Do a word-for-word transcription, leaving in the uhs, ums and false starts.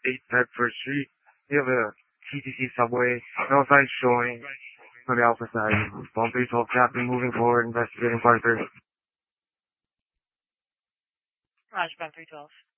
eight Bedford Street. You have a T T C subway, no signs showing on the alpha side. Bomb three twelve Captain moving forward, investigating Parker. Roger, Bomb three twelve.